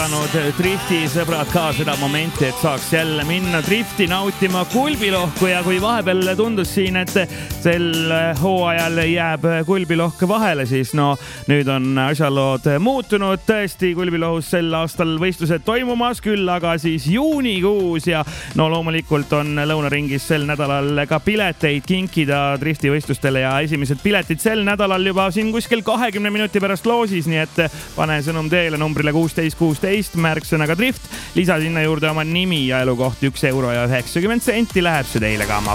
Drifti sõbrad ka seda momenti, et saaks jälle minna drifti nautima Kulbilohku ja kui vahepeal tundus siin, et sel hooajal jääb Kulbilohk vahele, siis nüüd on asjalood muutunud. Tõesti Kulbilohus sel aastal võistlused toimumas, küll aga siis juunikuus ja loomulikult on Lõunaringis sel nädalal ka pileteid kinkida drifti võistlustele ja esimesed piletid sel nädalal juba siin kuskil 20 minuti pärast loosis, nii et pane sõnum teele numbrile 1616 märksõnaga drift, lisa sinna juurde oma nimi ja elukoht €1 ja 90 läheb see teile ka